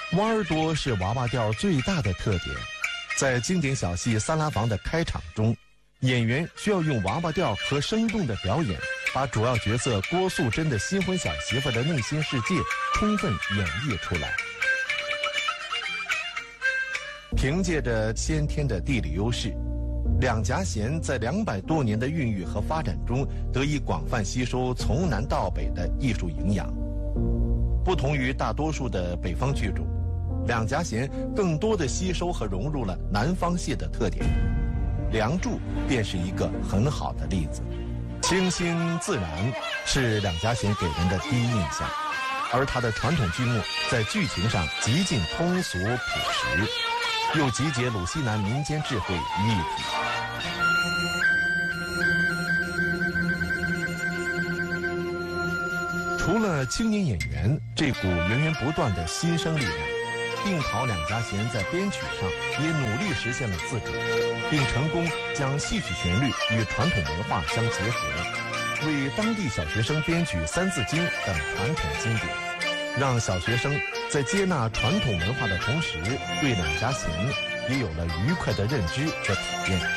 挖耳朵是娃娃调最大的特点。在经典小戏《三拉房》的开场中，演员需要用娃娃调和生动的表演，把主要角色郭素贞的新婚小媳妇的内心世界充分演绎出来。凭借着先天的地理优势，两颊弦在200多年的孕育和发展中得以广泛吸收从南到北的艺术营养。不同于大多数的北方剧种，两颊弦更多的吸收和融入了南方戏的特点。《梁祝》便是一个很好的例子。清新自然是两颊弦给人的第一印象，而它的传统剧目在剧情上极尽通俗朴实，又集结鲁西南民间智慧于一体。除了青年演员这股源源不断的新生力量，定陶两颊弦在编曲上也努力实现了自主，并成功将戏曲旋律与传统文化相结合，为当地小学生编曲《三字经》等传统经典，让小学生在接纳传统文化的同时，对两颊弦也有了愉快的认知和体验。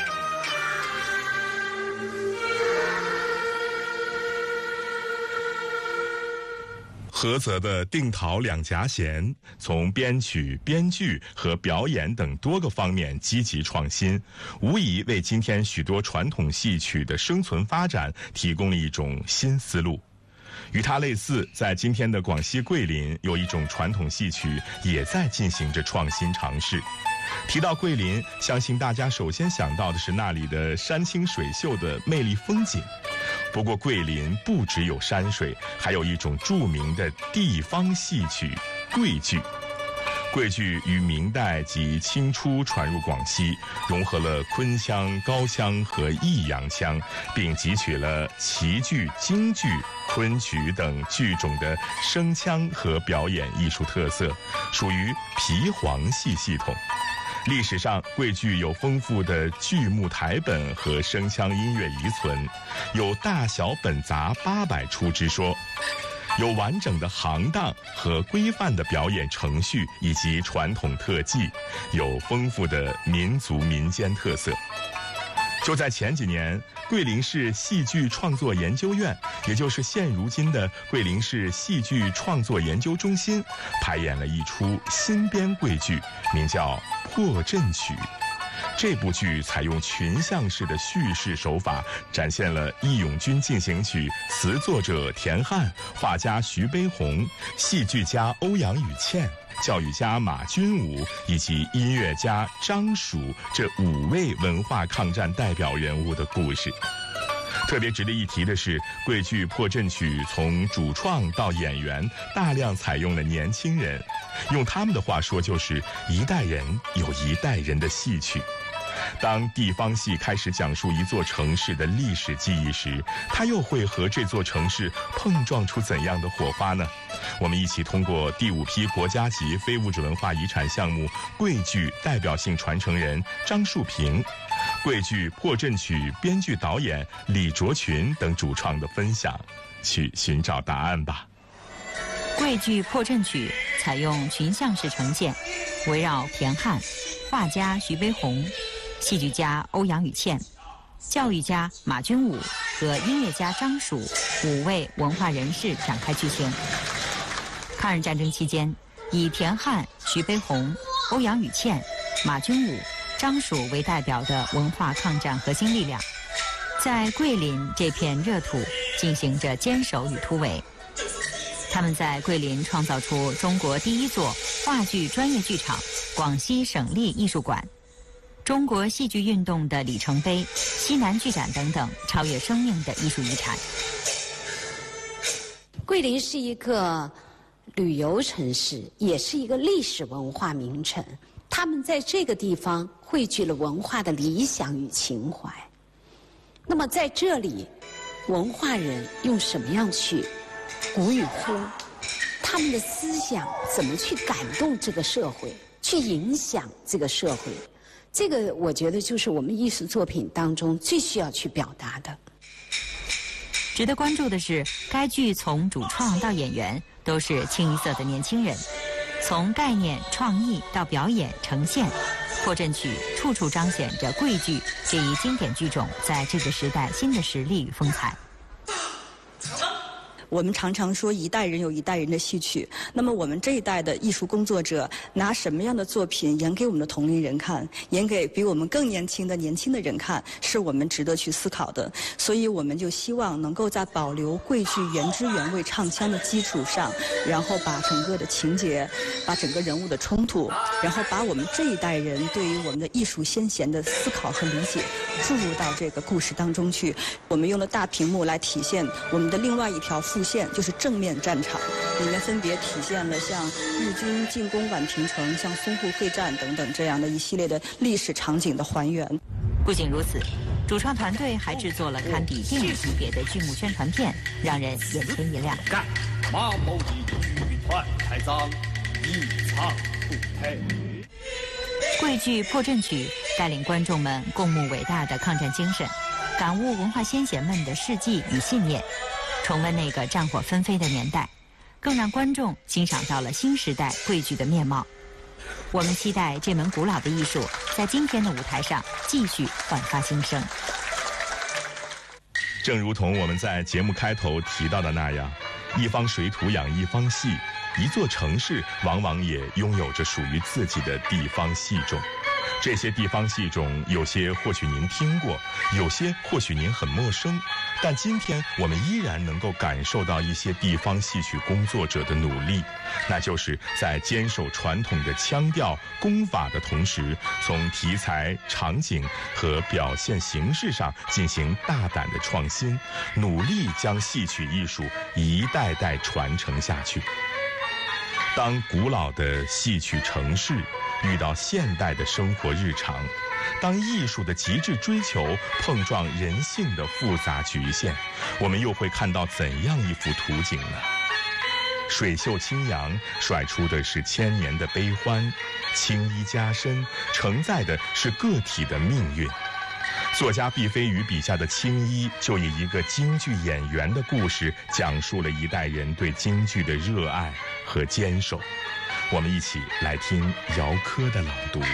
菏泽的定陶两颊弦从编曲、编剧和表演等多个方面积极创新，无疑为今天许多传统戏曲的生存发展提供了一种新思路。与它类似，在今天的广西桂林，有一种传统戏曲也在进行着创新尝试。提到桂林，相信大家首先想到的是那里的山清水秀的魅力风景。不过桂林不只有山水，还有一种著名的地方戏曲桂剧。桂剧于明代及清初传入广西，融合了昆腔、高腔和弋阳腔，并汲取了齐剧、京剧、昆曲等剧种的声腔和表演艺术特色，属于皮黄戏系统。历史上，桂剧有丰富的剧目台本和声腔音乐遗存，有大小本杂800出之说，有完整的行当和规范的表演程序以及传统特技，有丰富的民族民间特色。就在前几年，桂林市戏剧创作研究院，也就是现如今的桂林市戏剧创作研究中心，排演了一出新编桂剧，名叫《破阵曲》。这部剧采用群像式的叙事手法，展现了《义勇军进行曲》词作者田汉、画家徐悲鸿、戏剧家欧阳予倩、教育家马君武以及音乐家张曙这5位文化抗战代表人物的故事。特别值得一提的是，桂剧《破阵曲》从主创到演员大量采用了年轻人，用他们的话说，就是一代人有一代人的戏曲。当地方戏开始讲述一座城市的历史记忆时，它又会和这座城市碰撞出怎样的火花呢？我们一起通过第5批国家级非物质文化遗产项目桂剧代表性传承人张树平、桂剧《破阵曲》编剧导演李卓群等主创的分享，去寻找答案吧。 桂剧《破阵曲》采用群像式呈现，围绕田汉、画家徐悲鸿、戏剧家欧阳予倩、教育家马君武和音乐家张曙5位文化人士展开剧情。抗日战争期间，以田汉、徐悲鸿、欧阳予倩、马君武、张曙为代表的文化抗战核心力量，在桂林这片热土进行着坚守与突围。他们在桂林创造出中国第一座话剧专业剧场——广西省立艺术馆、中国戏剧运动的里程碑——西南剧展等等超越生命的艺术遗产。 桂林是一个旅游城市，也是一个历史文化名城。他们在这个地方汇聚了文化的理想与情怀。那么在这里，文化人用什么样去鼓与呼？他们的思想怎么去感动这个社会，去影响这个社会？这个我觉得就是我们艺术作品当中最需要去表达的。 值得关注的是，该剧从主创到演员都是清一色的年轻人。 从概念、创意到表演、呈现，破阵曲处处彰显着桂剧这一经典剧种在这个时代新的实力与风采。 我们常常说一代人有一代人的戏曲，那么我们这一代的艺术工作者拿什么样的作品演给我们的同龄人看，演给比我们更年轻的人看，是我们值得去思考的。所以我们就希望能够在保留桂剧原汁原味唱腔的基础上，然后把整个的情节，把整个人物的冲突，然后把我们这一代人对于我们的艺术先贤的思考和理解注入到这个故事当中去。我们用了大屏幕来体现我们的另外一条副线，就是正面战场，里面分别体现了像日军进攻宛平城、像淞沪会战等等这样的一系列的历史场景的还原。 不仅如此，主创团队还制作了堪比电影级别的剧目宣传片，让人眼前一亮。 干马某一剧团开张，一场不配。 桂剧破阵曲带领观众们共沐伟大的抗战精神，感悟文化先贤们的事迹与信念，重温那个战火纷飞的年代，更让观众欣赏到了新时代桂剧的面貌。我们期待这门古老的艺术在今天的舞台上继续焕发新生。 正如同我们在节目开头提到的那样，一方水土养一方戏，一座城市往往也拥有着属于自己的地方戏种。这些地方戏种，有些或许您听过，有些或许您很陌生，但今天我们依然能够感受到一些地方戏曲工作者的努力，那就是在坚守传统的腔调、功法的同时，从题材、场景和表现形式上进行大胆的创新，努力将戏曲艺术一代代传承下去。当古老的戏曲程式遇到现代的生活日常，当艺术的极致追求碰撞人性的复杂局限，我们又会看到怎样一幅图景呢？水袖轻扬，甩出的是千年的悲欢；青衣加身，承载的是个体的命运。作家毕飞宇笔下的青衣，就以一个京剧演员的故事，讲述了一代人对京剧的热爱和坚守。我们一起来听姚科的朗读。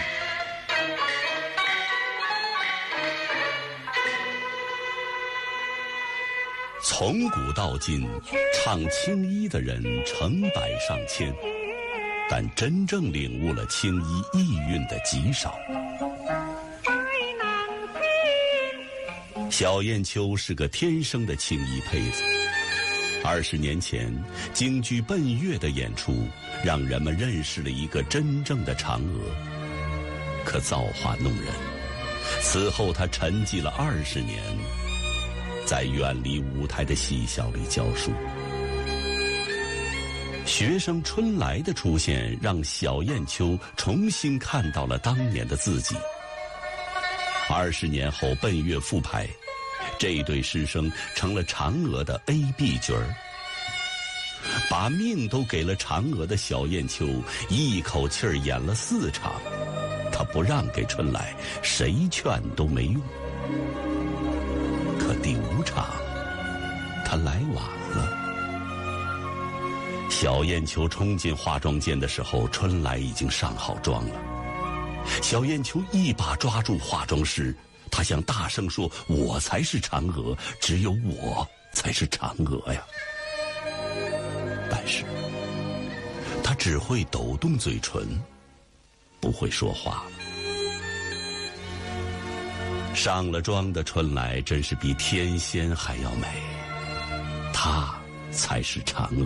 从古到今，唱青衣的人成百上千，但真正领悟了青衣意蕴的极少。小燕秋是个天生的青衣胚子。20年前，京剧奔月的演出，让人们认识了一个真正的嫦娥。可造化弄人，此后她沉寂了20年，在远离舞台的戏校里教书。学生春来的出现，让小燕秋重新看到了当年的自己。20年后奔月复排，这一对师生成了嫦娥的 A、B 角儿。把命都给了嫦娥的小燕秋，一口气儿演了4场，他不让给春来，谁劝都没用。可第5场，他来晚了。小燕秋冲进化妆间的时候，春来已经上好妆了。小燕秋一把抓住化妆师，他想大声说：“我才是嫦娥，只有我才是嫦娥呀！”但是，他只会抖动嘴唇，不会说话。上了妆的春来真是比天仙还要美，她才是嫦娥。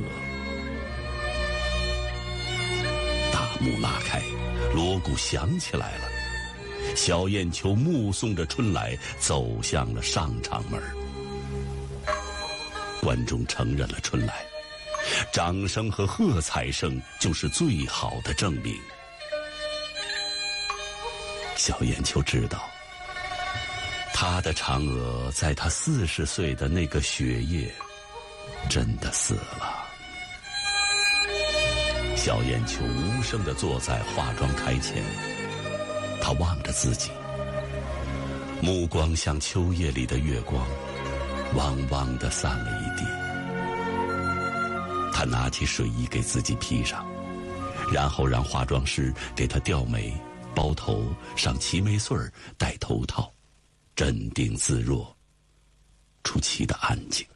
大幕拉开，锣鼓响起来了。小燕秋目送着春来走向了上场门，观众承认了春来，掌声和喝彩声就是最好的证明。小燕秋知道，她的嫦娥在她40岁的那个雪夜真的死了。小燕秋无声地坐在化妆台前，她望着自己，目光像秋夜里的月光，汪汪地散了一地。她拿起睡衣给自己披上， 然后让化妆师给她吊眉、包头、上齐眉穗儿、戴头套，镇定自若，出奇的安静。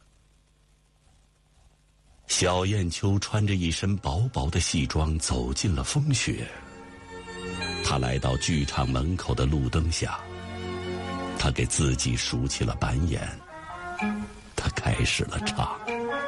小燕秋穿着一身薄薄的戏装走进了风雪。她来到剧场门口的路灯下，她给自己竖起了板眼，她开始了唱。